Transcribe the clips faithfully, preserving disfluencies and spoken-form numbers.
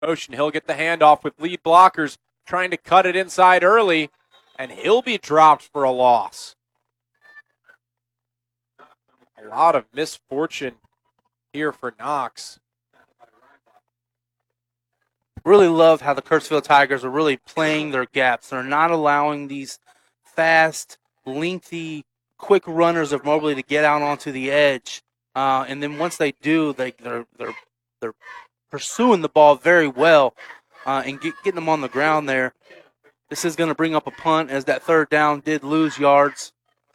Motion. He'll get the handoff with lead blockers trying to cut it inside early, and he'll be dropped for a loss. A lot of misfortune here for Knox. Really love how the Kirksville Tigers are really playing their gaps. They're not allowing these fast, lengthy, quick runners of Moberly to get out onto the edge. Uh, and then once they do, they, they're, they're, they're pursuing the ball very well uh, and get, getting them on the ground there. This is going to bring up a punt as that third down did lose yards.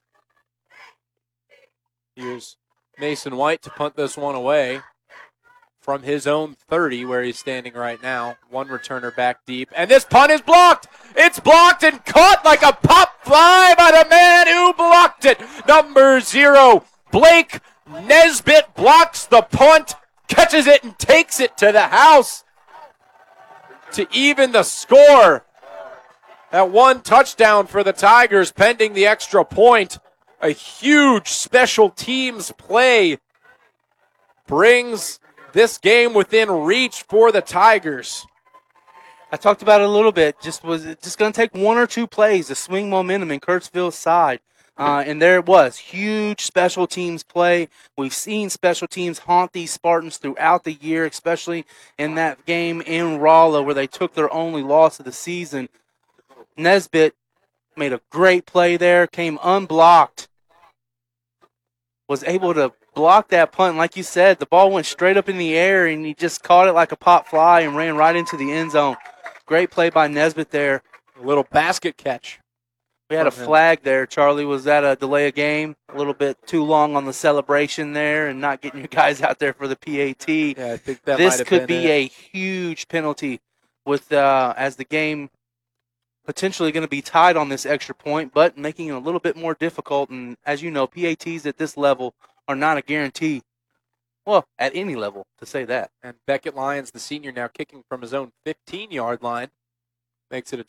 Here's Mason White to punt this one away from his own thirty, where he's standing right now. One returner back deep, and this punt is blocked. It's blocked and caught like a pop fly by the man who blocked it. Number zero, Blake Nesbitt blocks the punt, catches it, and takes it to the house to even the score. That one touchdown for the Tigers pending the extra point. A huge special teams play brings this game within reach for the Tigers. I talked about it a little bit. Just was it just going to take one or two plays to swing momentum in Kirksville's side. Uh, and there it was. Huge special teams play. We've seen special teams haunt these Spartans throughout the year, especially in that game in Rolla where they took their only loss of the season. Nesbitt made a great play there, came unblocked, was able to block that punt. Like you said, the ball went straight up in the air, and he just caught it like a pop fly and ran right into the end zone. Great play by Nesbitt there. A little basket catch. We had a flag there. Charlie, was that a delay of game? A little bit too long on the celebration there and not getting your guys out there for the P A T. Yeah, I think that this might have could been be it. a huge penalty with uh, as the game potentially going to be tied on this extra point, but making it a little bit more difficult. And as you know, P A Ts at this level are not a guarantee. Well, at any level, to say that. And Beckett Lyons, the senior, now kicking from his own fifteen-yard line. Makes it a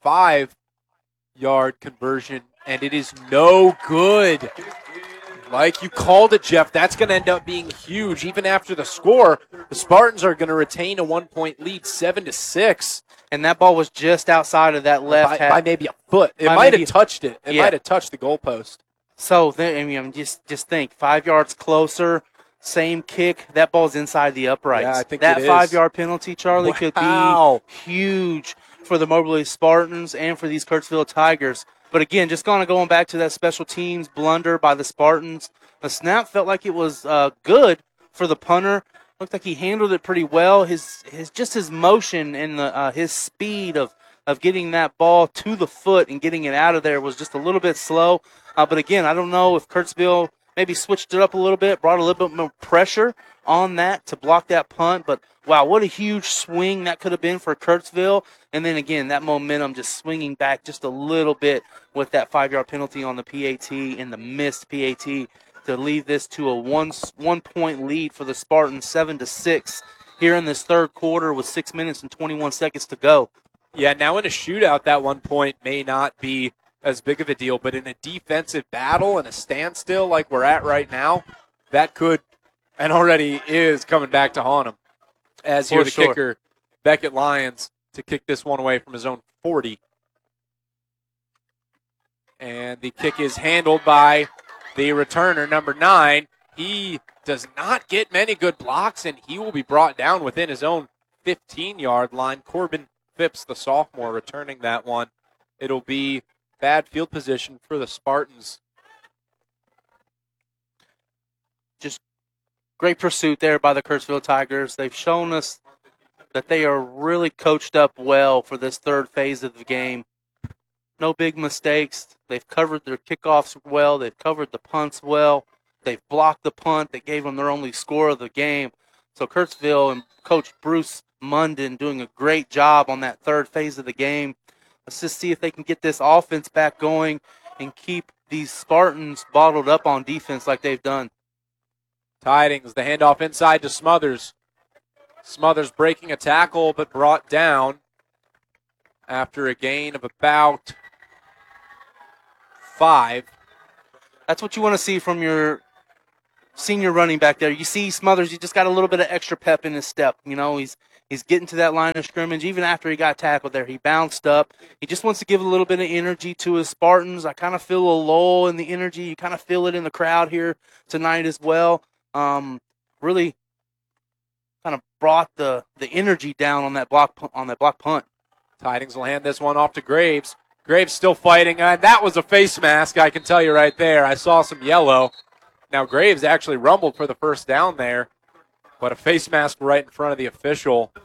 twenty-five-yard conversion, and it is no good. Like you called it, Jeff, that's going to end up being huge. Even after the score, the Spartans are going to retain a one-point lead, seven to six. And that ball was just outside of that left by, half. by maybe a foot. It By might maybe- have touched it. It Yeah. might have touched the goalpost. So, then, I mean, just just think, five yards closer, same kick, that ball's inside the uprights. Yeah, I think that it is. five-yard penalty, Charlie, could Wow. be huge for the Moberly Spartans and for these Kirksville Tigers. But again, just kind of going back to that special teams blunder by the Spartans, the snap felt like it was uh, good for the punter. Looked like he handled it pretty well. His his just his motion and the, uh, his speed of of getting that ball to the foot and getting it out of there was just a little bit slow. Uh, but again, I don't know if Kirksville maybe switched it up a little bit, brought a little bit more pressure on that to block that punt. But, wow, what a huge swing that could have been for Kirksville. And then, again, that momentum just swinging back just a little bit with that five-yard penalty on the P A T and the missed P A T to leave this to a one, one-point lead for the Spartans, seven to six here in this third quarter with six minutes and twenty-one seconds to go. Yeah, now in a shootout, that one point may not be as big of a deal, but in a defensive battle and a standstill like we're at right now, that could and already is coming back to haunt him. As For here the sure. kicker, Beckett Lyons, to kick this one away from his own forty. And the kick is handled by the returner, number nine. He does not get many good blocks, and he will be brought down within his own fifteen-yard line. Corbin Phipps, the sophomore, returning that one. It'll be bad field position for the Spartans. Just great pursuit there by the Kirksville Tigers. They've shown us that they are really coached up well for this third phase of the game. No big mistakes. They've covered their kickoffs well. They've covered the punts well. They've blocked the punt that gave them their only score of the game. So Kirksville and Coach Bruce Munden doing a great job on that third phase of the game. Let's just see if they can get this offense back going and keep these Spartans bottled up on defense like they've done. Tidings, the handoff inside to Smothers. Smothers breaking a tackle, but brought down after a gain of about five. That's what you want to see from your senior running back there. You see Smothers, he just got a little bit of extra pep in his step. You know, he's He's getting to that line of scrimmage. Even after he got tackled there, he bounced up. He just wants to give a little bit of energy to his Spartans. I kind of feel a lull in the energy. You kind of feel it in the crowd here tonight as well. Um, really kind of brought the, the energy down on that block on that block punt. Tidings will hand this one off to Graves. Graves still fighting. Uh, that was a face mask, I can tell you right there. I saw some yellow. Now, Graves actually rumbled for the first down there, but a face mask right in front of the official.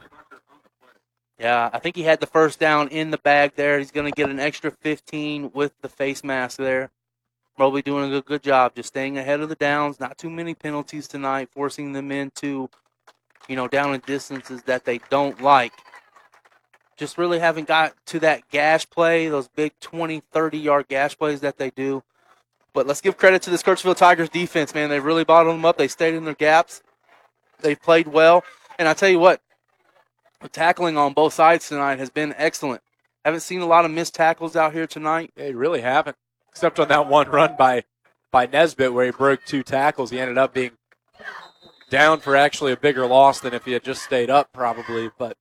Yeah, I think he had the first down in the bag there. He's going to get an extra fifteen with the face mask there. Probably doing a good, good job just staying ahead of the downs. Not too many penalties tonight, forcing them into, you know, down in distances that they don't like. Just really haven't got to that gash play, those big twenty, thirty-yard gash plays that they do. But let's give credit to this Kirksville Tigers defense, man. They really bottled them up. They stayed in their gaps. They played well. And I tell you what, the tackling on both sides tonight has been excellent. Haven't seen a lot of missed tackles out here tonight. They really haven't, except on that one run by, by Nesbitt where he broke two tackles. He ended up being down for actually a bigger loss than if he had just stayed up probably, but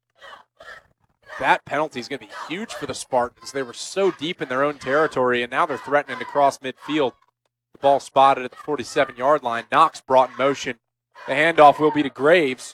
that penalty is going to be huge for the Spartans. They were so deep in their own territory, and now they're threatening to cross midfield. The ball spotted at the forty-seven-yard line. Knox brought in motion. The handoff will be to Graves.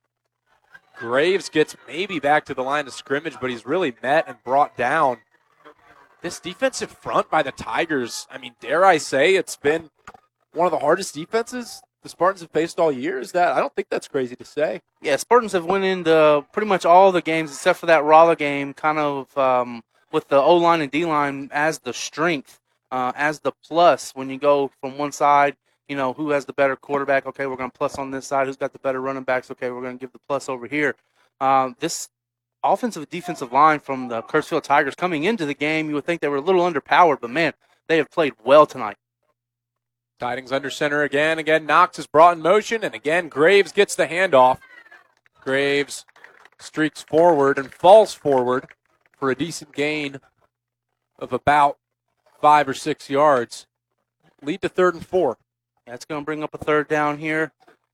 Graves gets maybe back to the line of scrimmage, but he's really met and brought down. This defensive front by the Tigers, I mean, dare I say it's been one of the hardest defenses the Spartans have faced all year. Is that? I don't think that's crazy to say. Yeah, Spartans have went into pretty much all the games except for that Rolla game, kind of um, with the O-line and D-line as the strength, uh, as the plus. When you go from one side, you know, who has the better quarterback? Okay, we're going to plus on this side. Who's got the better running backs? Okay, we're going to give the plus over here. Uh, this offensive and defensive line from the Kirksville Tigers coming into the game, you would think they were a little underpowered, but, man, they have played well tonight. Tidings under center again. Again, Knox is brought in motion, and again, Graves gets the handoff. Graves streaks forward and falls forward for a decent gain of about five or six yards. Lead to third and four. That's going to bring up a third down here.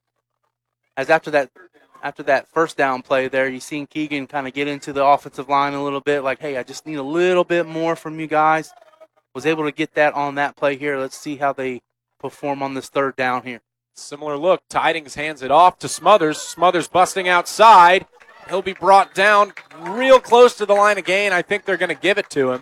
As after that after that first down play there, you seen Keegan kind of get into the offensive line a little bit, like, hey, I just need a little bit more from you guys. Was able to get that on that play here. Let's see how they perform on this third down here. Similar look. Tidings hands it off to Smothers. Smothers busting outside. He'll be brought down real close to the line of gain. I think they're going to give it to him.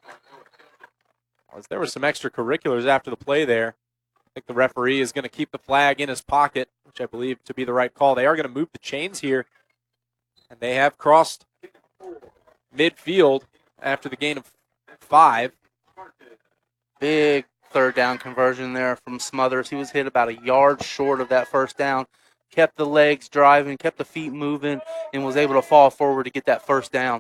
There were some extracurriculars after the play there. I think the referee is going to keep the flag in his pocket, which I believe to be the right call. They are going to move the chains here, and they have crossed midfield after the gain of five. Big third down conversion there from Smothers. He was hit about a yard short of that first down, kept the legs driving, kept the feet moving, and was able to fall forward to get that first down.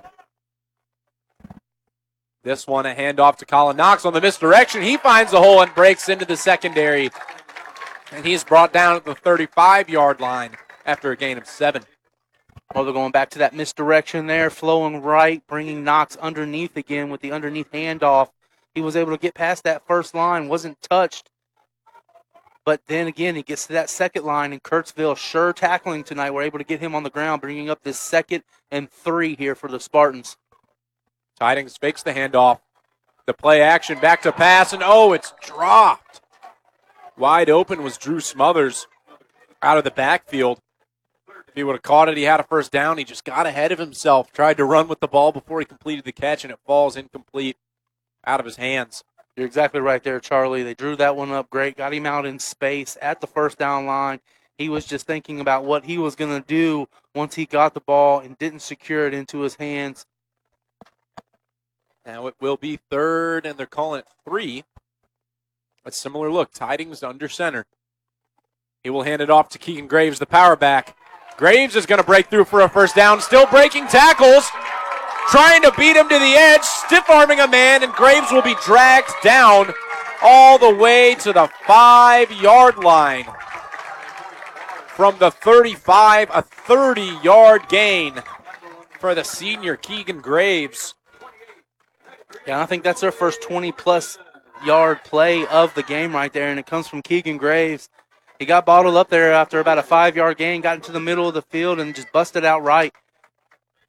This one, a handoff to Colin Knox on the misdirection. He finds the hole and breaks into the secondary. And he's brought down at the thirty-five-yard line after a gain of seven. Well, they're going back to that misdirection there, flowing right, bringing Knox underneath again with the underneath handoff. He was able to get past that first line, wasn't touched. But then again, he gets to that second line, and Kirksville sure tackling tonight. We're able to get him on the ground, bringing up this second and three here for the Spartans. Tidings fakes the handoff. The play action back to pass, and oh, it's dropped. Wide open was Drew Smothers out of the backfield. If he would have caught it, he had a first down. He just got ahead of himself, tried to run with the ball before he completed the catch, and it falls incomplete out of his hands. You're exactly right there, Charlie. They drew that one up great, got him out in space at the first down line. He was just thinking about what he was going to do once he got the ball and didn't secure it into his hands. Now it will be third, and they're calling it three. A similar look. Tidings under center. He will hand it off to Keegan Graves, the power back. Graves is going to break through for a first down. Still breaking tackles. Trying to beat him to the edge. Stiff-arming a man, and Graves will be dragged down all the way to the five-yard line. From the thirty-five, a thirty-yard gain for the senior Keegan Graves. Yeah, I think that's their first twenty-plus yard play of the game right there, and it comes from Keegan Graves. He got bottled up there after about a five-yard gain, got into the middle of the field, and just busted out right.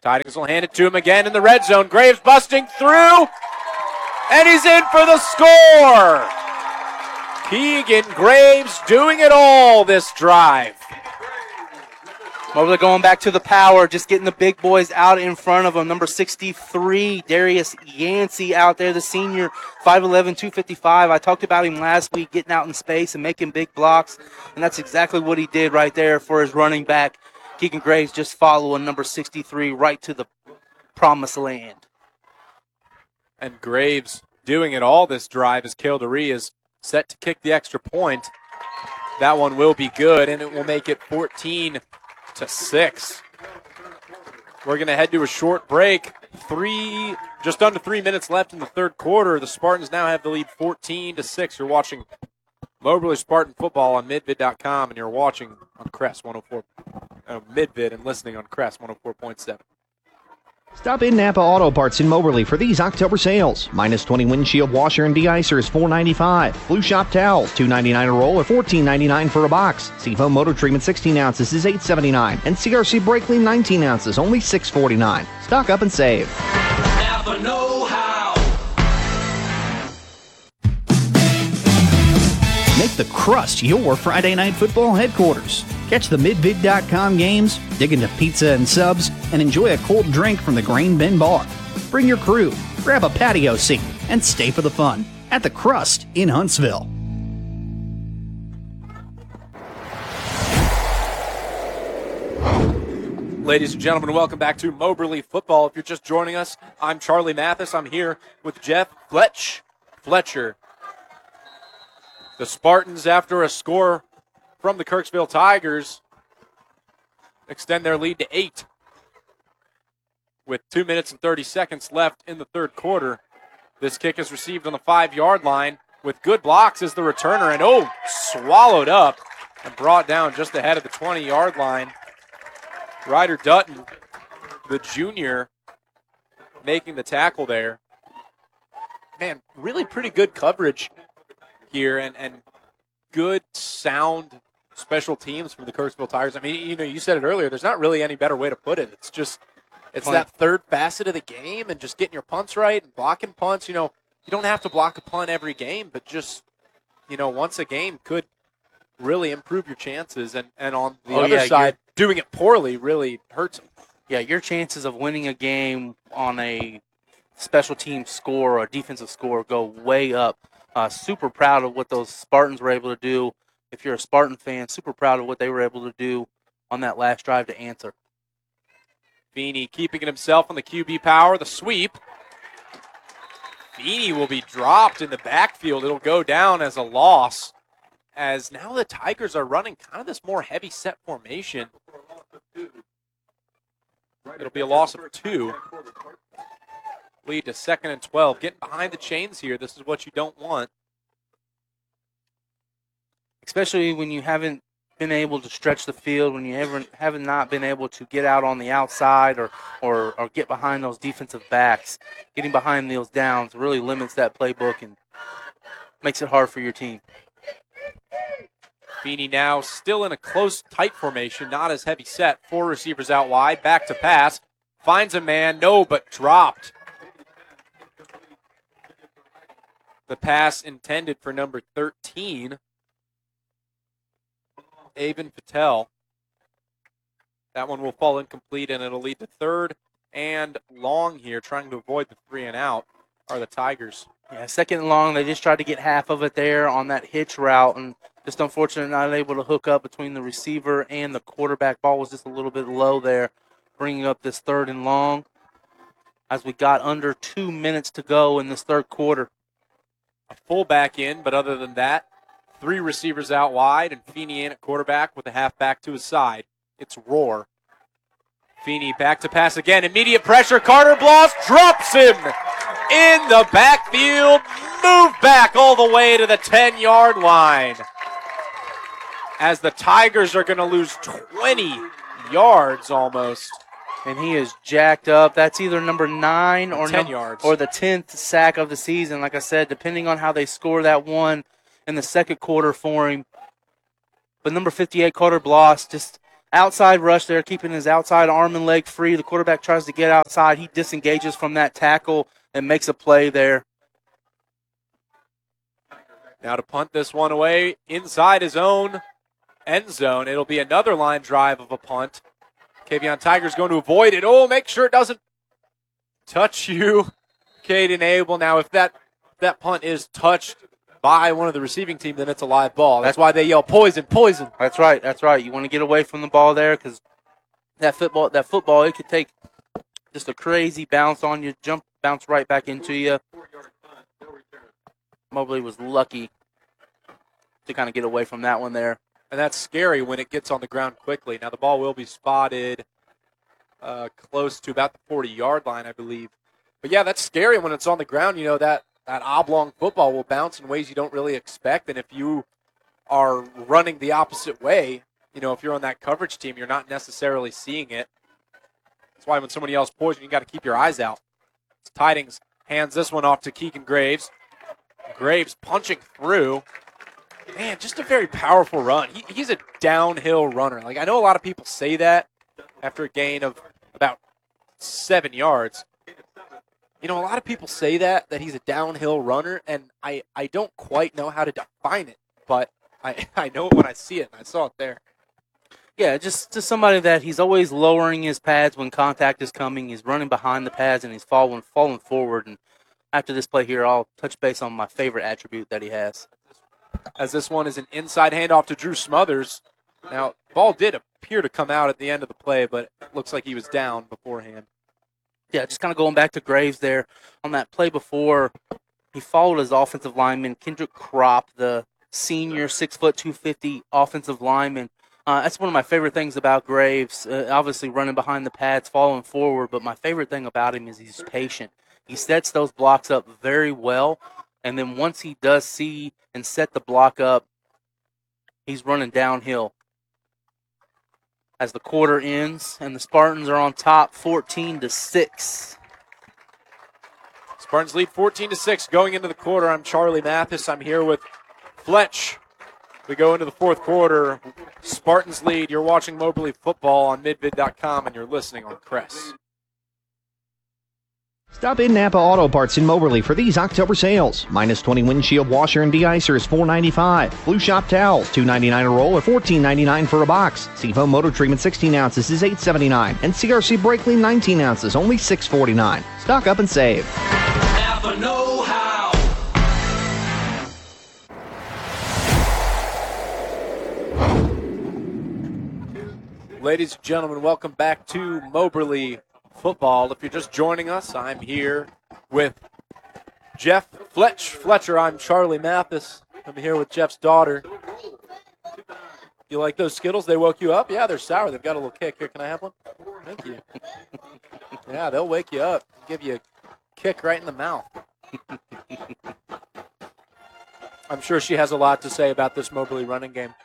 Tidings will hand it to him again in the red zone. Graves busting through, and he's in for the score. Keegan Graves doing it all this drive. Mobley going back to the power, just getting the big boys out in front of him. Number sixty-three, Darius Yancey out there, the senior, five eleven, two fifty-five. I talked about him last week, getting out in space and making big blocks, and that's exactly what he did right there for his running back. Keegan Graves just following number sixty-three right to the promised land. And Graves doing it all this drive as Kildare is set to kick the extra point. That one will be good, and it will make it fourteen to six. We're going to head to a short break. Three, just under three minutes left in the third quarter. The Spartans now have the lead fourteen to six. You're watching Moberly Spartan football on midvid dot com, and you're watching on Crest one oh four, uh, midvid and listening on Crest one oh four point seven. Stop in Napa Auto Parts in Moberly for these October sales. Minus twenty windshield washer and de-icers, four ninety-five. Blue Shop towels, two ninety-nine a roll or fourteen ninety-nine for a box. Seafoam motor treatment sixteen ounces is eight seventy-nine. And C R C brake clean nineteen ounces, only six forty-nine. Stock up and save. Napa know-how. Make the Crust your Friday night football headquarters. Catch the midvid dot com games, dig into pizza and subs, and enjoy a cold drink from the Grain Bin Bar. Bring your crew, grab a patio seat, and stay for the fun at the Crust in Huntsville. Ladies and gentlemen, welcome back to Moberly Football. If you're just joining us, I'm Charlie Mathis. I'm here with Jeff Fletch. Fletcher. The Spartans, after a score from the Kirksville Tigers, extend their lead to eight with two minutes and thirty seconds left in the third quarter. This kick is received on the five-yard line with good blocks as the returner, and oh, swallowed up and brought down just ahead of the twenty-yard line. Ryder Dutton, the junior, making the tackle there. Man, really pretty good coverage here, and, and good, sound special teams from the Kirksville Tigers. I mean, you know, you said it earlier, there's not really any better way to put it. It's just, it's Punt. that third facet of the game and just getting your punts right and blocking punts. You know, you don't have to block a punt every game, but just, you know, once a game could really improve your chances. And, and on the Oh, other yeah, side, doing it poorly really hurts them. Yeah, your chances of winning a game on a special team score or a defensive score go way up. Uh, super proud of what those Spartans were able to do. If you're a Spartan fan, super proud of what they were able to do on that last drive to answer. Feeney keeping it himself on the Q B power, the sweep. Feeney will be dropped in the backfield. It'll go down as a loss, as now the Tigers are running kind of this more heavy set formation. It'll be a loss of two. Lead to second and twelve. Getting behind the chains here. This is what you don't want. Especially when you haven't been able to stretch the field, when you ever have not been able to get out on the outside or, or, or get behind those defensive backs. Getting behind those downs really limits that playbook and makes it hard for your team. Feeney now still in a close, tight formation, not as heavy set. Four receivers out wide, back to pass. Finds a man, no, but dropped. The pass intended for number thirteen, Avon Patel. That one will fall incomplete, and it'll lead to third and long here, trying to avoid the three and out are the Tigers. Yeah, second and long, they just tried to get half of it there on that hitch route, and just unfortunate not able to hook up between the receiver and the quarterback. Ball was just a little bit low there, bringing up this third and long as we got under two minutes to go in this third quarter. A fullback in, but other than that, three receivers out wide, and Feeney in at quarterback with a halfback to his side. It's Roar. Feeney back to pass again. Immediate pressure. Carter Bloss drops him in the backfield. Move back all the way to the ten-yard line, as the Tigers are going to lose twenty yards almost. And he is jacked up. That's either number nine or ten num- yards. or the tenth sack of the season. Like I said, depending on how they score that one in the second quarter for him. But number fifty-eight, Carter Bloss, just outside rush there, keeping his outside arm and leg free. The quarterback tries to get outside. He disengages from that tackle and makes a play there. Now to punt this one away inside his own end zone. It'll be another line drive of a punt. Kavion Tiger's going to avoid it. Oh, make sure it doesn't touch you, Caden Abel. Now, if that, that punt is touched by one of the receiving team, then it's a live ball. That's why they yell poison, poison. That's right. That's right. You want to get away from the ball there because that football, that football, it could take just a crazy bounce on you, jump, bounce right back into you. Mobley was lucky to kind of get away from that one there. And that's scary when it gets on the ground quickly. Now, the ball will be spotted uh, close to about the forty-yard line, I believe. But, yeah, that's scary when it's on the ground. You know, that, that oblong football will bounce in ways you don't really expect. And if you are running the opposite way, you know, if you're on that coverage team, you're not necessarily seeing it. That's why when somebody else poison, you got to keep your eyes out. Tidings hands this one off to Keegan Graves. Graves punching through. Man, just a very powerful run. He, he's a downhill runner. Like, I know a lot of people say that after a gain of about seven yards. You know, a lot of people say that, that he's a downhill runner, and I, I don't quite know how to define it, but I, I know it when I see it, and I saw it there. Yeah, just, just somebody that he's always lowering his pads when contact is coming. He's running behind the pads, and he's falling, falling forward. And after this play here, I'll touch base on my favorite attribute that he has. As this one is an inside handoff to Drew Smothers. Now, ball did appear to come out at the end of the play, but it looks like he was down beforehand. Yeah, just kind of going back to Graves there. On that play before, he followed his offensive lineman, Kendrick Kropp, the senior six foot two fifty offensive lineman. Uh, that's one of my favorite things about Graves, uh, obviously running behind the pads, falling forward, but my favorite thing about him is he's patient. He sets those blocks up very well, and then once he does see and set the block up, he's running downhill. As the quarter ends, and the Spartans are on top fourteen to six. Spartans lead fourteen to six going into the quarter. I'm Charlie Mathis. I'm here with Fletch. We go into the fourth quarter. Spartans lead. You're watching Moberly football on midvid dot com, and you're listening on Crest. Stop in Napa Auto Parts in Moberly for these October sales. Minus twenty windshield washer and de-icer is four ninety-five. Blue Shop towels, two ninety-nine a roll or fourteen ninety-nine for a box. Seafoam Motor Treatment sixteen ounces is eight seventy-nine. And C R C Brake Clean nineteen ounces, only six forty-nine. Stock up and save. Napa know-how. Ladies and gentlemen, welcome back to Moberly football. If you're just joining us, I'm here with Jeff Fletch. Fletcher, I'm Charlie Mathis. I'm here with Jeff's daughter. You like those Skittles? They woke you up? Yeah, they're sour. They've got a little kick. Here, can I have one? Thank you. Yeah, they'll wake you up. Give you a kick right in the mouth. I'm sure she has a lot to say about this Moberly running game.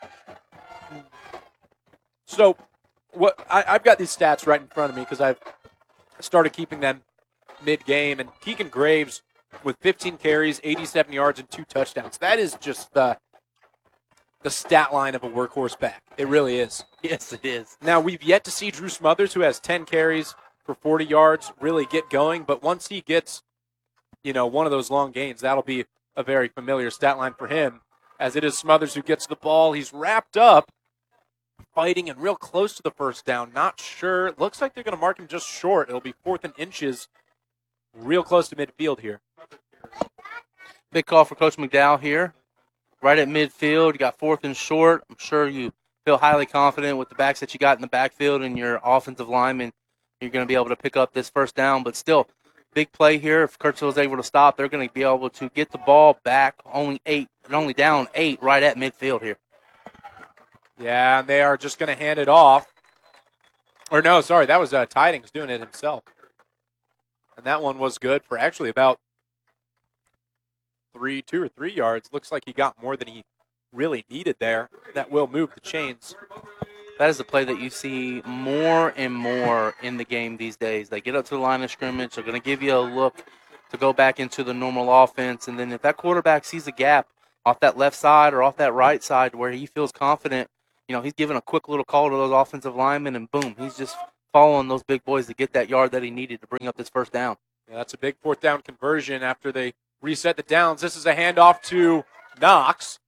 So, what I, I've got these stats right in front of me because I've started keeping them mid-game. And Keegan Graves with fifteen carries, eighty-seven yards, and two touchdowns. That is just the, the stat line of a workhorse back. It really is. Yes, it is. Now, we've yet to see Drew Smothers, who has ten carries for forty yards, really get going. But once he gets, you know, one of those long gains, that'll be a very familiar stat line for him, as it is Smothers who gets the ball. He's wrapped up, fighting and real close to the first down. Not sure. It looks like they're going to mark him just short. It'll be fourth and inches, real close to midfield here. Big call for Coach McDowell here. Right at midfield, you got fourth and short. I'm sure you feel highly confident with the backs that you got in the backfield and your offensive lineman. You're going to be able to pick up this first down, but still, big play here. If Kirksville is able to stop, they're going to be able to get the ball back only eight, and only down eight right at midfield here. Yeah, and they are just going to hand it off. Or no, sorry, that was uh, Tidings doing it himself. And that one was good for actually about three, two or three yards. Looks like he got more than he really needed there. That will move the chains. That is the play that you see more and more in the game these days. They get up to the line of scrimmage. They're going to give you a look to go back into the normal offense. And then if that quarterback sees a gap off that left side or off that right side where he feels confident you know, he's giving a quick little call to those offensive linemen, and boom, he's just following those big boys to get that yard that he needed to bring up this first down. Yeah, that's a big fourth down conversion after they reset the downs. This is a handoff to Knox.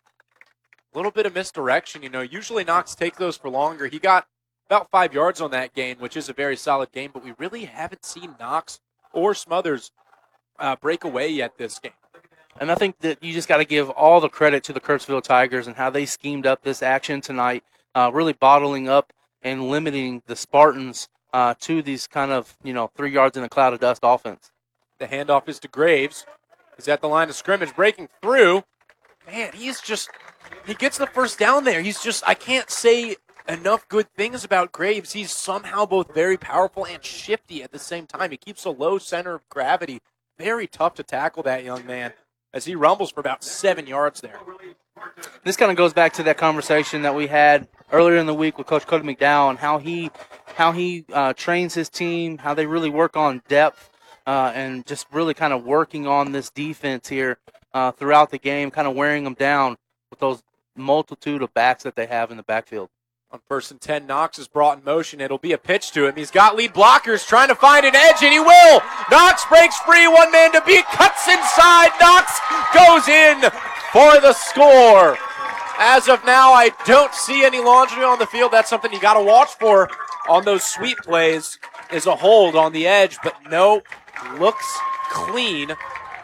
A little bit of misdirection. You know, usually Knox takes those for longer. He got about five yards on that gain, which is a very solid gain, but we really haven't seen Knox or Smothers uh, break away yet this game. And I think that you just got to give all the credit to the Kirksville Tigers and how they schemed up this action tonight, uh, really bottling up and limiting the Spartans uh, to these kind of, you know, three yards in a cloud of dust offense. The handoff is to Graves. He's at the line of scrimmage, breaking through. Man, he's just, he gets the first down there. He's just, I can't say enough good things about Graves. He's somehow both very powerful and shifty at the same time. He keeps a low center of gravity. Very tough to tackle that young man as he rumbles for about seven yards there. This kind of goes back to that conversation that we had earlier in the week with Coach Cody McDowell and how he, how he uh, trains his team, how they really work on depth uh, and just really kind of working on this defense here uh, throughout the game, kind of wearing them down with those multitude of backs that they have in the backfield. On first and ten, Knox is brought in motion. It'll be a pitch to him. He's got lead blockers trying to find an edge, and he will. Knox breaks free, one man to beat, cuts inside. Knox goes in for the score. As of now, I don't see any laundry on the field. That's something you got to watch for on those sweep plays, is a hold on the edge, but no, looks clean.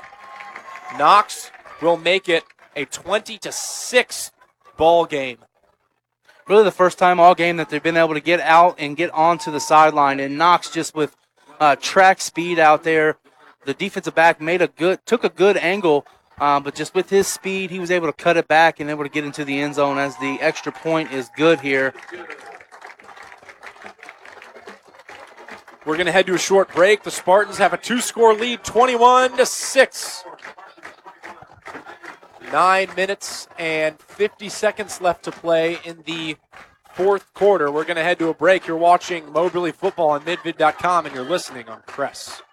Knox will make it a twenty to six ball game. Really the first time all game that they've been able to get out and get onto the sideline. And Knox just with uh, track speed out there. The defensive back made a good, took a good angle, uh, but just with his speed, he was able to cut it back and able to get into the end zone as the extra point is good here. We're going to head to a short break. The Spartans have a two-score lead, twenty-one to six. Nine minutes and fifty seconds left to play in the fourth quarter. We're going to head to a break. You're watching Moberly Football on midvid dot com, and you're listening on Press.